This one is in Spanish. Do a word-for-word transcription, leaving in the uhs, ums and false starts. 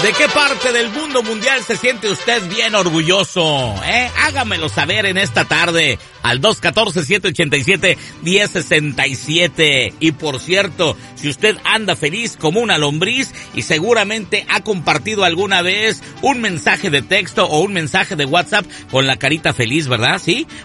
¿De qué parte del mundo mundial se siente usted bien orgulloso? ¿Eh? Hágamelo saber en esta tarde al dos uno cuatro, siete ocho siete, uno cero seis siete. Y por cierto, si usted anda feliz como una lombriz y seguramente ha compartido alguna vez un mensaje de texto o un mensaje de WhatsApp con la carita feliz, ¿verdad? ¿Sí?